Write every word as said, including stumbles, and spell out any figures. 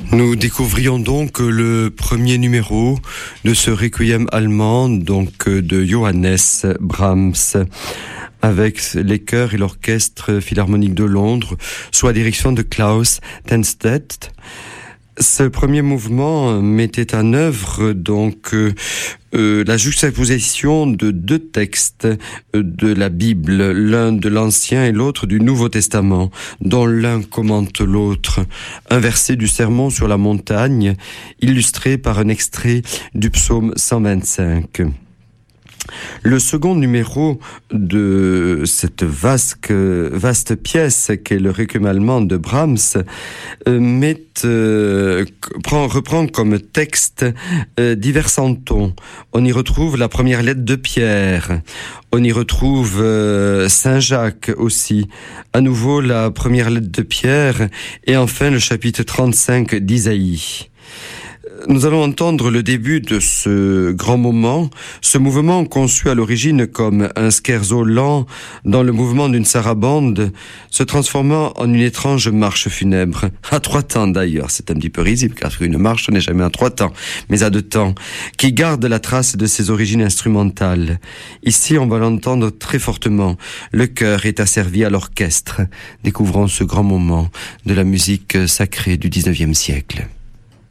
Nous découvrions donc le premier numéro de ce requiem allemand, donc de Johannes Brahms, avec les chœurs et l'orchestre philharmonique de Londres, sous la direction de Klaus Tennstedt. Ce premier mouvement mettait en œuvre donc euh, euh, la juxtaposition de deux textes euh, de la Bible, l'un de l'Ancien et l'autre du Nouveau Testament, dont l'un commente l'autre. Un verset du Sermon sur la montagne, illustré par un extrait du psaume cent vingt-cinq. Le second numéro de cette vaste, vaste pièce qu'est le Requiem allemand de Brahms euh, met, euh, prend, reprend comme texte euh, divers santons. On y retrouve la première lettre de Pierre, on y retrouve euh, Saint Jacques aussi, à nouveau la première lettre de Pierre et enfin le chapitre trente-cinq d'Isaïe. Nous allons entendre le début de ce grand moment, ce mouvement conçu à l'origine comme un scherzo lent dans le mouvement d'une sarabande, se transformant en une étrange marche funèbre, à trois temps d'ailleurs, c'est un petit peu risible car une marche n'est jamais à trois temps, mais à deux temps, qui garde la trace de ses origines instrumentales. Ici, on va l'entendre très fortement, le chœur est asservi à l'orchestre. Découvrons ce grand moment de la musique sacrée du dix-neuvième siècle.